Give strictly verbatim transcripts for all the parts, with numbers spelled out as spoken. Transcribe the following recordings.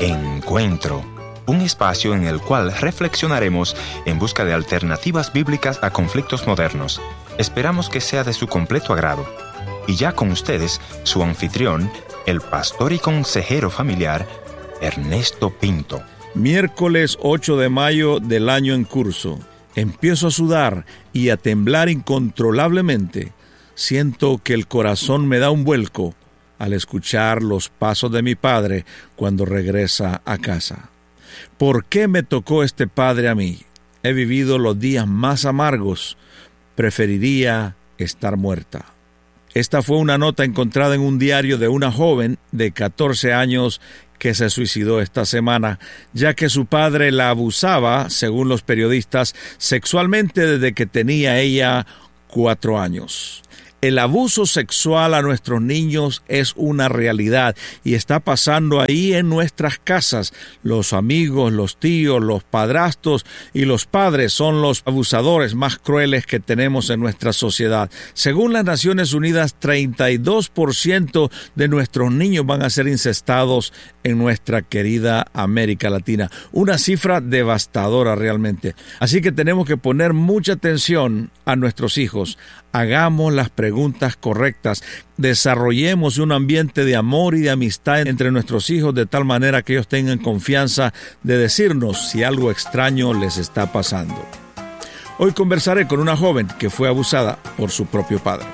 Encuentro, un espacio en el cual reflexionaremos en busca de alternativas bíblicas a conflictos modernos. Esperamos que sea de su completo agrado. Y ya con ustedes, su anfitrión, el pastor y consejero familiar, Ernesto Pinto. Miércoles ocho de mayo del año en curso. Empiezo a sudar y a temblar incontrolablemente. Siento que el corazón me da un vuelco al escuchar los pasos de mi padre cuando regresa a casa. ¿Por qué me tocó este padre a mí? He vivido los días más amargos. Preferiría estar muerta. Esta fue una nota encontrada en un diario de una joven de catorce años que se suicidó esta semana, ya que su padre la abusaba, según los periodistas, sexualmente desde que tenía ella cuatro años. El abuso sexual a nuestros niños es una realidad y está pasando ahí en nuestras casas. Los amigos, los tíos, los padrastros y los padres son los abusadores más crueles que tenemos en nuestra sociedad. Según las Naciones Unidas, treinta y dos por ciento de nuestros niños van a ser incestados en nuestra querida América Latina. Una cifra devastadora realmente. Así que tenemos que poner mucha atención a nuestros hijos. Hagamos las preguntas correctas, desarrollemos un ambiente de amor y de amistad entre nuestros hijos de tal manera que ellos tengan confianza de decirnos si algo extraño les está pasando. Hoy conversaré con una joven que fue abusada por su propio padre.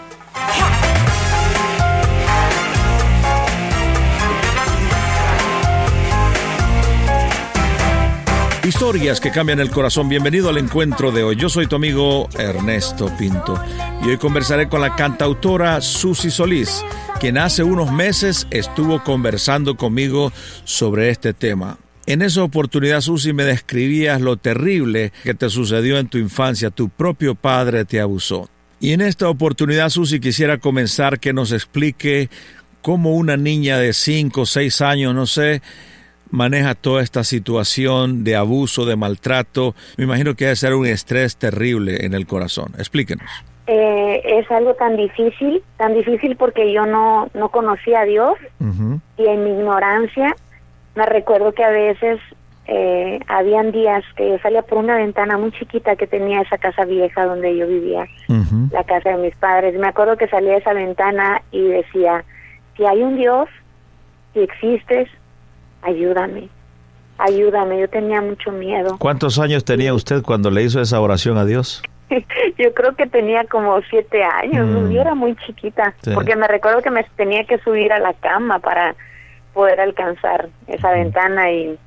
Historias que cambian el corazón. Bienvenido al encuentro de hoy. Yo soy tu amigo Ernesto Pinto y hoy conversaré con la cantautora Susi Solís, quien hace unos meses estuvo conversando conmigo sobre este tema. En esa oportunidad, Susi, me describías lo terrible que te sucedió en tu infancia. Tu propio padre te abusó. Y en esta oportunidad, Susi, quisiera comenzar que nos explique cómo una niña de cinco o seis años, no sé, maneja toda esta situación de abuso, de maltrato. Me imagino que debe ser un estrés terrible en el corazón. Explíquenos. Eh, es algo tan difícil, tan difícil porque yo no, no conocía a Dios, uh-huh. Y en mi ignorancia me recuerdo que a veces eh, habían días que yo salía por una ventana muy chiquita que tenía esa casa vieja donde yo vivía, uh-huh. La casa de mis padres. Me acuerdo que salía a esa ventana y decía, si hay un Dios, si existes, ayúdame, ayúdame. Yo tenía mucho miedo. ¿Cuántos años tenía usted cuando le hizo esa oración a Dios? Yo creo que tenía como siete años. Mm. Yo era muy chiquita, sí. Porque me recuerdo que me tenía que subir a la cama para poder alcanzar esa mm. ventana y,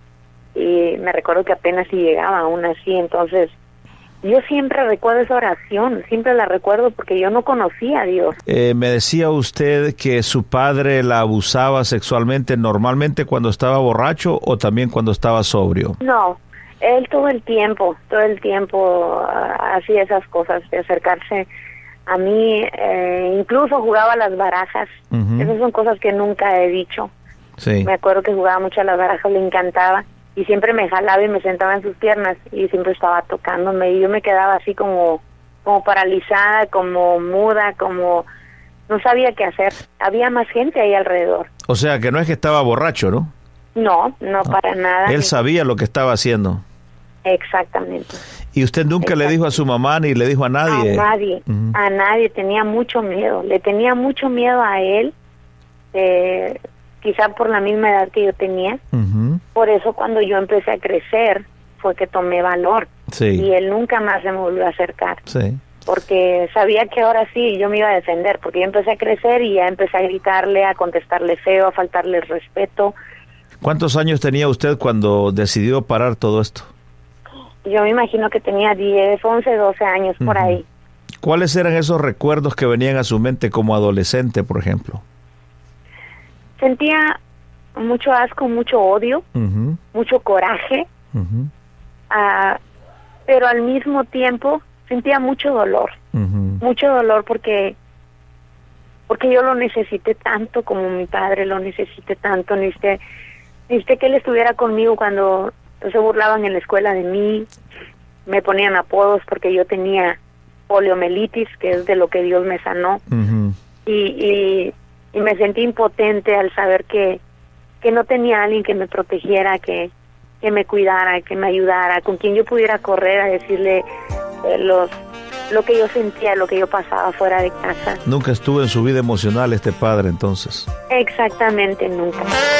y me recuerdo que apenas si llegaba aún así. Entonces yo siempre recuerdo esa oración, siempre la recuerdo porque yo no conocía a Dios. Eh, me decía usted que su padre la abusaba sexualmente normalmente cuando estaba borracho o también cuando estaba sobrio. No, él todo el tiempo, todo el tiempo uh, hacía esas cosas de acercarse a mí, eh, incluso jugaba a las barajas. Uh-huh. Esas son cosas que nunca he dicho. Sí. Me acuerdo que jugaba mucho a las barajas, le encantaba. Y siempre me jalaba y me sentaba en sus piernas y siempre estaba tocándome y yo me quedaba así como como paralizada, como muda, como no sabía qué hacer. Había más gente ahí alrededor. O sea, que no es que estaba borracho, ¿no? No, no, no. Para nada. Él sabía lo que estaba haciendo. Exactamente. ¿Y usted nunca le dijo a su mamá ni le dijo a nadie? A nadie, uh-huh. a nadie. Tenía mucho miedo. Le tenía mucho miedo a él. Eh... quizá por la misma edad que yo tenía. Uh-huh. Por eso cuando yo empecé a crecer fue que tomé valor. Sí. Y él nunca más se me volvió a acercar. Sí. Porque sabía que ahora sí yo me iba a defender, porque yo empecé a crecer y ya empecé a gritarle, a contestarle feo, a faltarle el respeto. ¿Cuántos años tenía usted cuando decidió parar todo esto? Yo me imagino que tenía diez, once, doce años, uh-huh. por ahí. ¿Cuáles eran esos recuerdos que venían a su mente como adolescente, por ejemplo? Sentía mucho asco, mucho odio, uh-huh. mucho coraje, uh-huh. uh, pero al mismo tiempo sentía mucho dolor, uh-huh. mucho dolor porque porque yo lo necesité tanto como mi padre lo necesité tanto, necesité, necesité que él estuviera conmigo cuando se burlaban en la escuela de mí, me ponían apodos porque yo tenía poliomielitis, que es de lo que Dios me sanó, uh-huh. y, y y me sentí impotente al saber que que no tenía alguien que me protegiera, que, que me cuidara, que me ayudara, con quien yo pudiera correr a decirle eh, los lo que yo sentía, lo que yo pasaba fuera de casa. Nunca estuvo en su vida emocional este padre, entonces. Exactamente, nunca.